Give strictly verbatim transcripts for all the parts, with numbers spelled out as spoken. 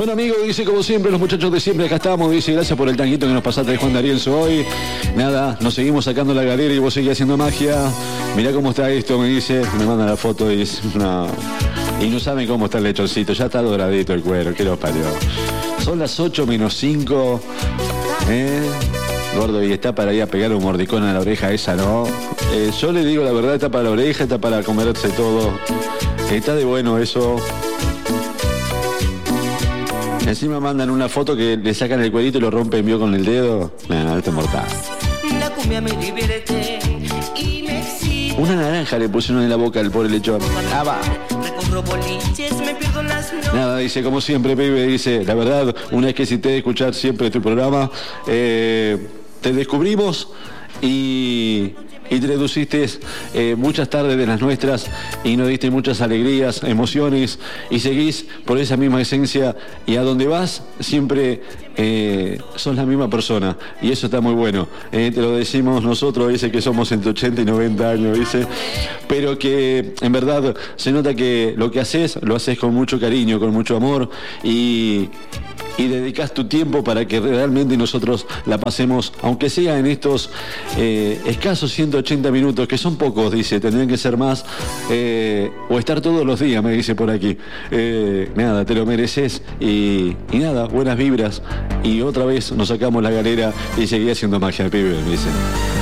Bueno, amigo, dice, como siempre, los muchachos de siempre, acá estamos. Dice, gracias por el tanguito que nos pasaste de Juan D'Arienzo hoy. Nada, nos seguimos sacando la galera y vos seguís haciendo magia. Mirá cómo está esto, me dice. Me manda la foto y dice, no. Y no saben cómo está el lechoncito. Ya está doradito el cuero, que lo parió. Son las ocho menos cinco. ¿Eh? Gordo, y está para ir a pegar un mordicón a la oreja esa, ¿no? Eh, yo le digo la verdad, está para la oreja, está para comerse todo. Está de bueno eso. Encima mandan una foto que le sacan el cuerito y lo rompen, vio, con el dedo. Nah, esto es mortal. Una naranja le pusieron en la boca al pobre lechón. Ah, va. Nada, dice, como siempre, pibe, dice, la verdad, una vez que cité de escuchar siempre tu programa, eh, te descubrimos y... y te reduciste eh, muchas tardes de las nuestras y nos diste muchas alegrías, emociones, y seguís por esa misma esencia, y a donde vas siempre eh, sos la misma persona, y eso está muy bueno. Eh, te lo decimos nosotros, dice, que somos entre ochenta y noventa años, dice, pero que en verdad se nota que lo que haces, lo haces con mucho cariño, con mucho amor, y... y dedicas tu tiempo para que realmente nosotros la pasemos, aunque sea en estos eh, escasos ciento ochenta minutos, que son pocos, dice, tendrían que ser más, eh, o estar todos los días, me dice por aquí. Eh, nada, te lo mereces, y, y nada, buenas vibras, y otra vez nos sacamos la galera y seguí haciendo magia, pibe, me dice.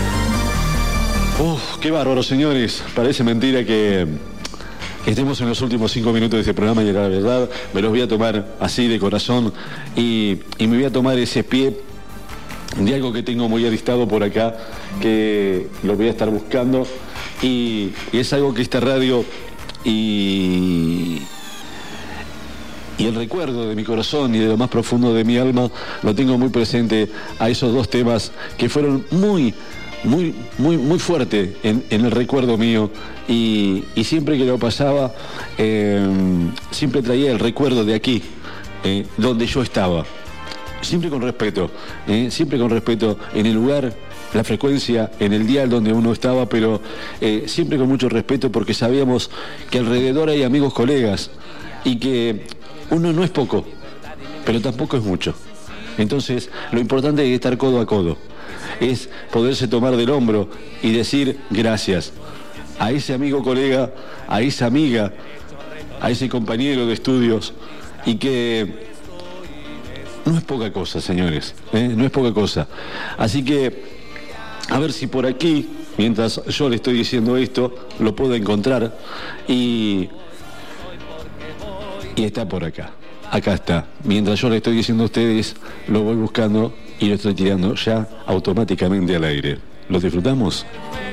Uf, qué bárbaro, señores, parece mentira que... estemos en los últimos cinco minutos de este programa, y la verdad me los voy a tomar así de corazón, y, y me voy a tomar ese pie de algo que tengo muy aristado por acá, que lo voy a estar buscando, y, y es algo que esta radio y, y el recuerdo de mi corazón y de lo más profundo de mi alma lo tengo muy presente a esos dos temas que fueron muy muy, muy, muy fuerte en, en el recuerdo mío, y, y siempre que lo pasaba, eh, siempre traía el recuerdo de aquí, eh, donde yo estaba, siempre con respeto, eh, siempre con respeto en el lugar, la frecuencia, en el dial donde uno estaba, pero eh, siempre con mucho respeto, porque sabíamos que alrededor hay amigos, colegas, y que uno no es poco, pero tampoco es mucho. Entonces, lo importante es estar codo a codo, es poderse tomar del hombro y decir gracias a ese amigo, colega, a esa amiga, a ese compañero de estudios, y que no es poca cosa, señores, ¿eh? No es poca cosa. Así que, a ver si por aquí, mientras yo le estoy diciendo esto, lo puedo encontrar, y, y está por acá. Acá está. Mientras yo le estoy diciendo a ustedes, lo voy buscando y lo estoy tirando ya automáticamente al aire. ¿Lo disfrutamos?